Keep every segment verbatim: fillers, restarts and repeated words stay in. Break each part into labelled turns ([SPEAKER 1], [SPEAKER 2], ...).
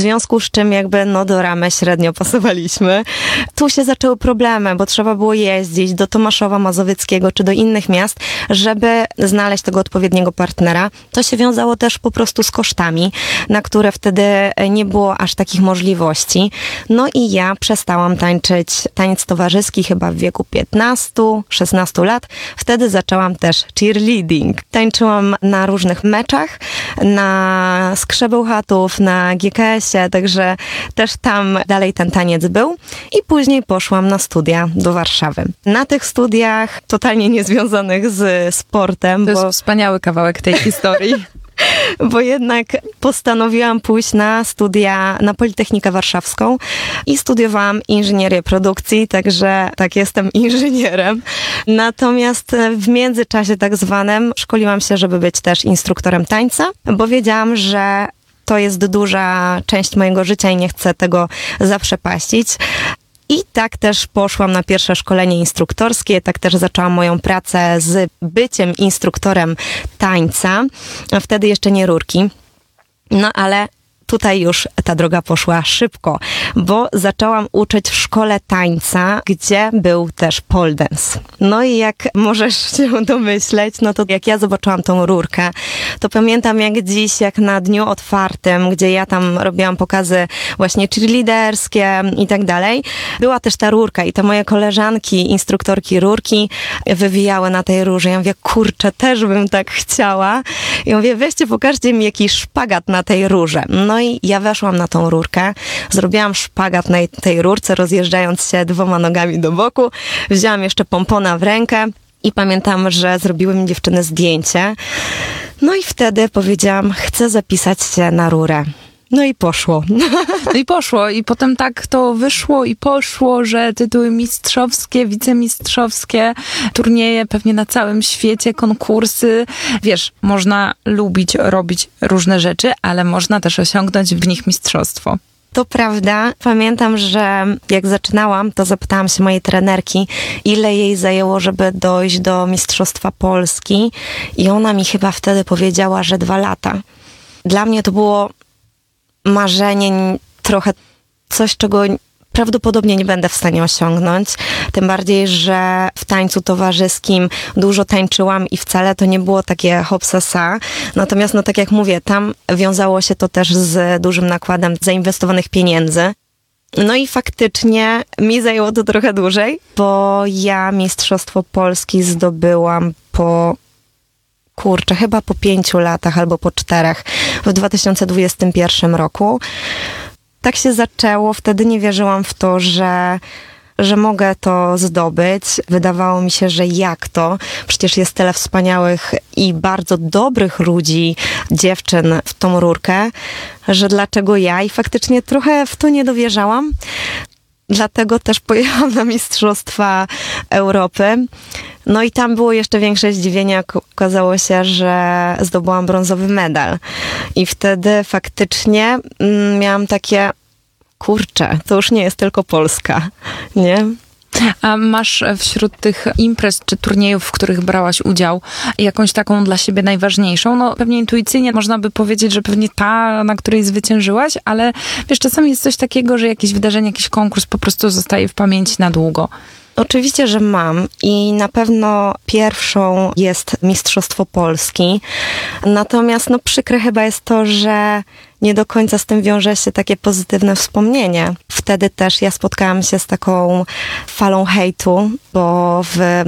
[SPEAKER 1] związku z czym jakby no do ramy średnio pasowaliśmy. Tu się zaczęły problemy, bo trzeba było jeździć do Tomaszowa Mazowieckiego czy do innych miast, żeby znaleźć tego odpowiedniego partnera. To się wiązało też po prostu z kosztami, na które wtedy nie było aż takich możliwości. No i ja przestałam tańczyć taniec towarzyski chyba w wieku piętnastu szesnastu lat. Wtedy zaczęłam też cheerleading. Tańczyłam na różnych meczach, na Skrzebełchatów, na G K S-ie, także też tam dalej ten taniec był. I później poszłam na studia do Warszawy. Na tych studiach totalnie niezwiązanych z sportem.
[SPEAKER 2] To
[SPEAKER 1] bo...
[SPEAKER 2] jest wspaniały kawałek tej historii.
[SPEAKER 1] Bo jednak postanowiłam pójść na studia na Politechnikę Warszawską i studiowałam inżynierię produkcji, także tak, jestem inżynierem. Natomiast w międzyczasie tak zwanym szkoliłam się, żeby być też instruktorem tańca, bo wiedziałam, że to jest duża część mojego życia i nie chcę tego zaprzepaścić. I tak też poszłam na pierwsze szkolenie instruktorskie, tak też zaczęłam moją pracę z byciem instruktorem tańca. Wtedy jeszcze nie rurki. No ale tutaj już ta droga poszła szybko, bo zaczęłam uczyć w szkole tańca, gdzie był też pole dance. No i jak możesz się domyśleć, no to jak ja zobaczyłam tą rurkę, to pamiętam jak dziś, jak na dniu otwartym, gdzie ja tam robiłam pokazy właśnie cheerleaderskie i tak dalej, była też ta rurka i te moje koleżanki, instruktorki rurki wywijały na tej rurze. Ja mówię, kurczę, też bym tak chciała. I mówię, weźcie, pokażcie mi jakiś szpagat na tej rurze. No i ja weszłam na tą rurkę, zrobiłam szpagat na tej rurce, rozjeżdżając się dwoma nogami do boku. Wzięłam jeszcze pompona w rękę i pamiętam, że zrobiły mi dziewczyny zdjęcie. No i wtedy powiedziałam, chcę zapisać się na rurę. No i poszło.
[SPEAKER 2] No i poszło. I potem tak to wyszło i poszło, że tytuły mistrzowskie, wicemistrzowskie, turnieje pewnie na całym świecie, konkursy. Wiesz, można lubić robić różne rzeczy, ale można też osiągnąć w nich mistrzostwo.
[SPEAKER 1] To prawda. Pamiętam, że jak zaczynałam, to zapytałam się mojej trenerki, ile jej zajęło, żeby dojść do Mistrzostwa Polski. I ona mi chyba wtedy powiedziała, że dwa lata. Dla mnie to było marzenie, trochę coś, czego prawdopodobnie nie będę w stanie osiągnąć. Tym bardziej, że w tańcu towarzyskim dużo tańczyłam i wcale to nie było takie hopsasa. Natomiast, no tak jak mówię, tam wiązało się to też z dużym nakładem zainwestowanych pieniędzy. No i faktycznie mi zajęło to trochę dłużej, bo ja Mistrzostwo Polski zdobyłam po kurczę, chyba po pięciu latach albo po czterech w dwa tysiące dwudziestym pierwszym roku. Tak się zaczęło, wtedy nie wierzyłam w to, że, że mogę to zdobyć. Wydawało mi się, że jak to? Przecież jest tyle wspaniałych i bardzo dobrych ludzi, dziewczyn w tą rurkę, że dlaczego ja? I faktycznie trochę w to nie dowierzałam. Dlatego też pojechałam na Mistrzostwa Europy. No i tam było jeszcze większe zdziwienie, jak okazało się, że zdobyłam brązowy medal. I wtedy faktycznie mm, miałam takie, kurczę, to już nie jest tylko Polska, nie?
[SPEAKER 2] A masz wśród tych imprez czy turniejów, w których brałaś udział, jakąś taką dla siebie najważniejszą? No pewnie intuicyjnie można by powiedzieć, że pewnie ta, na której zwyciężyłaś, ale wiesz, czasami jest coś takiego, że jakieś wydarzenie, jakiś konkurs po prostu zostaje w pamięci na długo.
[SPEAKER 1] Oczywiście, że mam i na pewno pierwszą jest Mistrzostwo Polski. Natomiast no przykre chyba jest to, że nie do końca z tym wiąże się takie pozytywne wspomnienie. Wtedy też ja spotkałam się z taką falą hejtu, bo w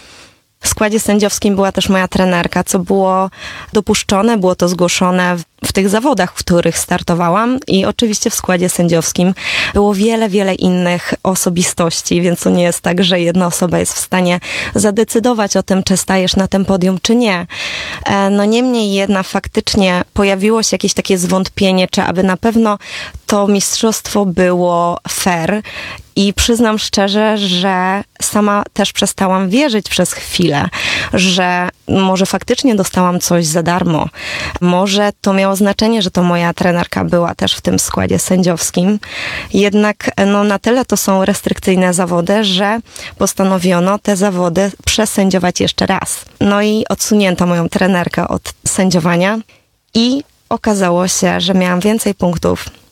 [SPEAKER 1] W składzie sędziowskim była też moja trenerka, co było dopuszczone, było to zgłoszone w, w tych zawodach, w których startowałam i oczywiście w składzie sędziowskim było wiele, wiele innych osobistości, więc to nie jest tak, że jedna osoba jest w stanie zadecydować o tym, czy stajesz na tym podium, czy nie. No niemniej jednak faktycznie pojawiło się jakieś takie zwątpienie, czy aby na pewno to mistrzostwo było fair. I przyznam szczerze, że sama też przestałam wierzyć przez chwilę, że może faktycznie dostałam coś za darmo. Może to miało znaczenie, że to moja trenerka była też w tym składzie sędziowskim. Jednak no, na tyle to są restrykcyjne zawody, że postanowiono te zawody przesędziować jeszcze raz. No i odsunięto moją trenerkę od sędziowania i okazało się, że miałam więcej punktów